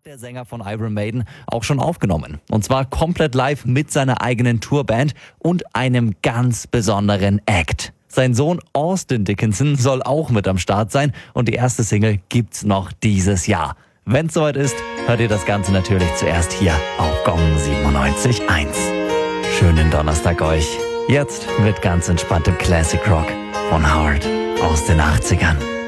der Sänger von Iron Maiden auch schon aufgenommen. Und zwar komplett live mit seiner eigenen Tourband und einem ganz besonderen Act. Sein Sohn Austin Dickinson soll auch mit am Start sein und die erste Single gibt's noch dieses Jahr. Wenn's soweit ist, hört ihr das Ganze natürlich zuerst hier auf Gong 97.1. Schönen Donnerstag euch. Jetzt wird ganz entspannt im Classic Rock von Howard aus den 80ern.